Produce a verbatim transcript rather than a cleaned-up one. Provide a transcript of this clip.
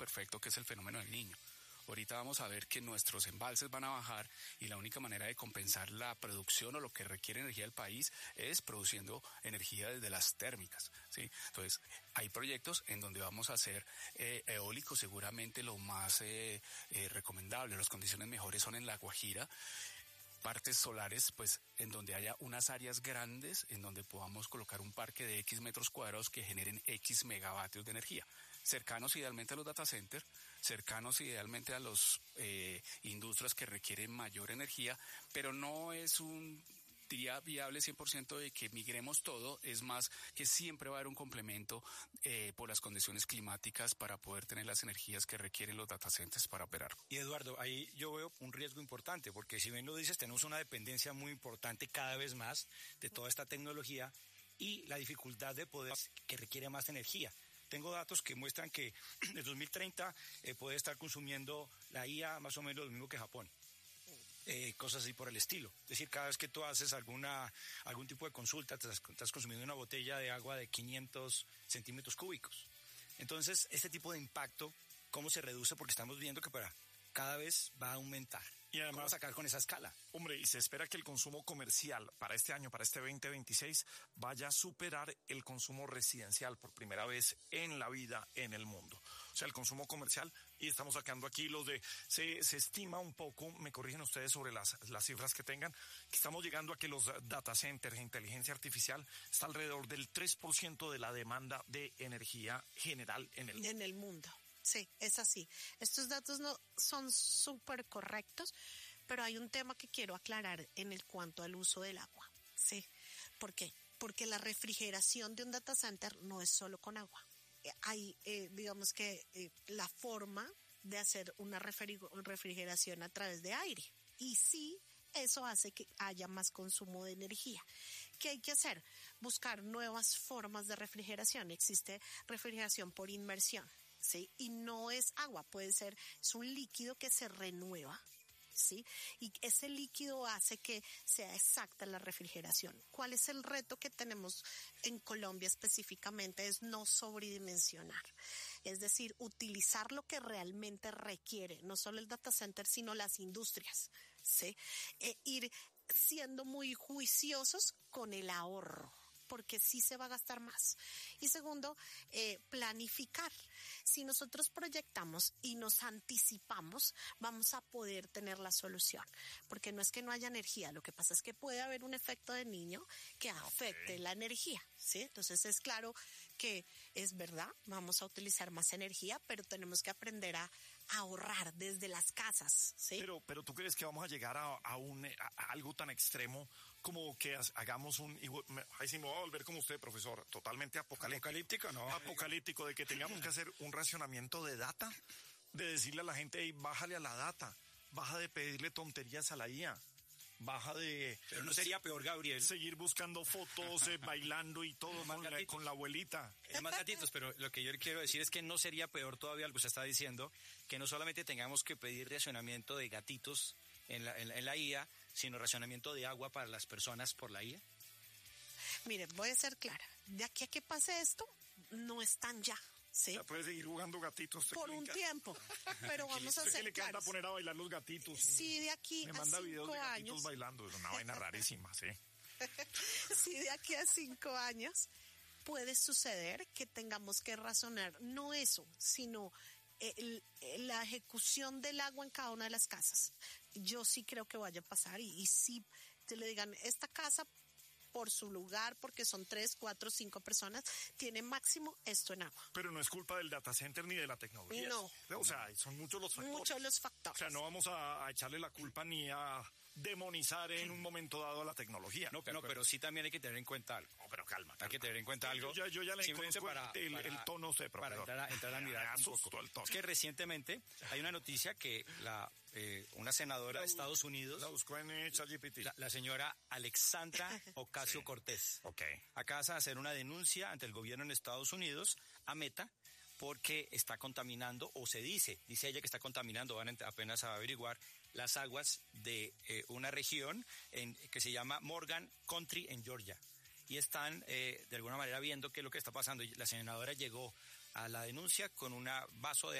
perfecto que es el fenómeno del Niño. Ahorita vamos a ver que nuestros embalses van a bajar y la única manera de compensar la producción o lo que requiere energía del país es produciendo energía desde las térmicas, ¿sí? Entonces, hay proyectos en donde vamos a hacer eh, eólico, seguramente lo más eh, eh, recomendable. Las condiciones mejores son en La Guajira. Partes solares, pues, en donde haya unas áreas grandes, en donde podamos colocar un parque de X metros cuadrados que generen X megavatios de energía. Cercanos idealmente a los data centers, cercanos idealmente a los eh, industrias que requieren mayor energía, pero no es un día viable cien por ciento de que migremos todo, es más que siempre va a haber un complemento eh, por las condiciones climáticas para poder tener las energías que requieren los data centers para operar. Y Eduardo, ahí yo veo un riesgo importante, porque si bien lo dices, tenemos una dependencia muy importante cada vez más de toda esta tecnología y la dificultad de poder que requiere más energía. Tengo datos que muestran que en el dos mil treinta eh, puede estar consumiendo la I A más o menos lo mismo que Japón. Eh, cosas así por el estilo. Es decir, cada vez que tú haces alguna algún tipo de consulta, te estás, estás consumiendo una botella de agua de quinientos centímetros cúbicos. Entonces, este tipo de impacto, ¿cómo se reduce? Porque estamos viendo que para cada vez va a aumentar. Y además, ¿cómo sacar con esa escala? Hombre, y se espera que el consumo comercial para este año, para este veinte veintiséis, vaya a superar el consumo residencial por primera vez en la vida en el mundo. O sea, el consumo comercial, y estamos sacando aquí los de, se, se estima un poco, me corrigen ustedes sobre las, las cifras que tengan, que estamos llegando a que los data centers e inteligencia artificial está alrededor del tres por ciento de la demanda de energía general en el mundo. En el mundo. Sí, es así. Estos datos no son súper correctos, pero hay un tema que quiero aclarar en el cuanto al uso del agua. Sí. ¿Por qué? Porque la refrigeración de un data center no es solo con agua. Hay, eh, digamos que eh, la forma de hacer una refrigeración a través de aire. Y sí, eso hace que haya más consumo de energía. ¿Qué hay que hacer? Buscar nuevas formas de refrigeración. Existe refrigeración por inmersión. ¿Sí? Y no es agua, puede ser, es un líquido que se renueva, ¿sí? Y ese líquido hace que sea exacta la refrigeración. ¿Cuál es el reto que tenemos en Colombia específicamente? Es no sobredimensionar. Es decir, utilizar lo que realmente requiere, no solo el data center, sino las industrias, ¿sí? E ir siendo muy juiciosos con el ahorro, porque sí se va a gastar más. Y segundo, eh, planificar. Si nosotros proyectamos y nos anticipamos, vamos a poder tener la solución. Porque no es que no haya energía, lo que pasa es que puede haber un efecto de niño que afecte okay. la energía, ¿sí? Entonces es claro que es verdad, vamos a utilizar más energía, pero tenemos que aprender a ahorrar desde las casas, ¿sí? Pero, pero ¿tú crees que vamos a llegar a, a, un, a, a algo tan extremo como que hagamos un... Ahí sí me voy a volver como usted, profesor, totalmente apocalíptico. ¿Apocalíptico? No. Apocalíptico, de que tengamos que hacer un racionamiento de data, de decirle a la gente, hey, bájale a la data, baja de pedirle tonterías a la I A. Baja de... Pero no sería peor, Gabriel. Seguir buscando fotos, eh, bailando y todo con la, con la abuelita. Es más gatitos, pero lo que yo quiero decir es que no sería peor todavía lo que usted está diciendo, que no solamente tengamos que pedir racionamiento de gatitos en la, en, en la I A, sino racionamiento de agua para las personas por la I A. Miren, voy a ser clara. De aquí a que pase esto, no están ya. ¿Sí? Ya puede seguir jugando gatitos. Por un tiempo, pero vamos a hacer que le encanta claros. Poner a bailar los gatitos. Sí, de aquí Me a manda cinco videos de gatitos años. bailando, es una vaina rarísima, ¿sí? Sí, de aquí a cinco años puede suceder que tengamos que razonar, no eso, sino el, el, la ejecución del agua en cada una de las casas. Yo sí creo que vaya a pasar y, y sí te le digan, esta casa por su lugar, porque son tres, cuatro, cinco personas, tiene máximo esto en agua. Pero no es culpa del data center ni de la tecnología. No. O sea, son muchos los factores. Muchos los factores. O sea, no vamos a, a echarle la culpa ni a demonizar en un momento dado a la tecnología. No, pero, no, pero sí también hay que tener en cuenta algo. No, pero calma, calma. Hay que tener en cuenta algo. Yo, yo ya le conozco para, el, para, el tono, sé, para entrar a, entrar a mirar un poco. El tono. Es que recientemente hay una noticia que la eh, una senadora de Estados Unidos, la buscó en ChatGPT. La, la señora Alexandra Ocasio-Cortez. Sí. Okay. Acaba de hacer una denuncia ante el gobierno en Estados Unidos a Meta porque está contaminando, o se dice, dice ella que está contaminando, van a apenas a averiguar, las aguas de eh, una región en, que se llama Morgan Country en Georgia. Y están eh, de alguna manera viendo qué es lo que está pasando. Y la senadora llegó a la denuncia con un vaso de